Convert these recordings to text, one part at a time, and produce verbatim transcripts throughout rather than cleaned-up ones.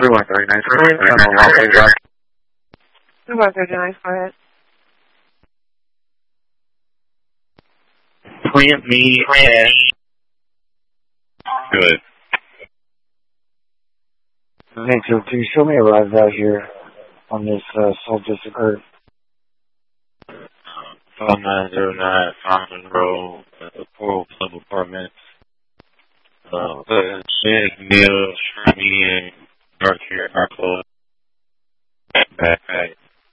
three one three nine three. three one three nine, go ahead. Plant me at. Good. Thank you. Can you show me a ride out here on this uh, assault just occurred? five nine zero nine Fountain Road, uh, Coral Club Apartments. Uh, Shannon Neal, Shermy, and Dark Hair, Dark Club. Backpack.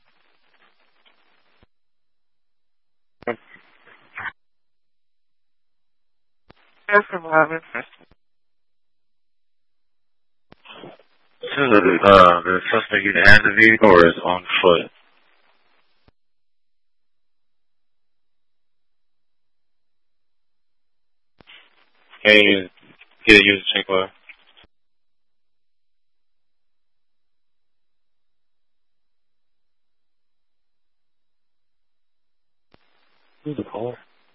Yes, from eleven. So the, uh, the suspect either has a vehicle or is on foot. Can you get a user check log? Who's the caller?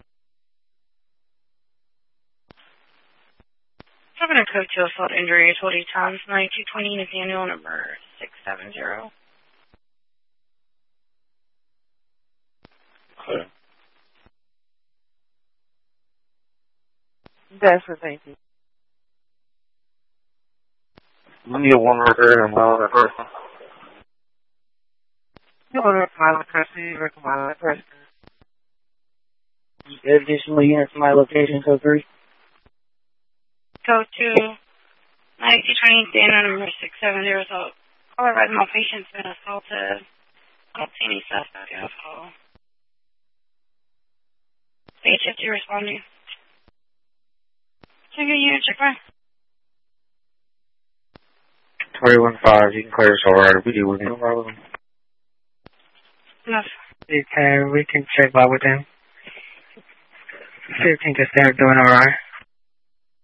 Seven and code to assault injury is forty times ninety-two twenty Nathaniel number six seven zero. Okay. That's what thank you. We need a one record and one other person. You want to recommend the person, you recommend the person. Additional units to my location, code three. Go to ninety-two twenty Nathaniel number six seven zero. So, caller by my patient's been assaulted. I don't see any suspect in the call. Stage fifty responding. Check your unit, check right. twenty-one five, you can clear us all right. We do with no problem. Enough. Okay, we can check by with them. See if you can just start doing alright.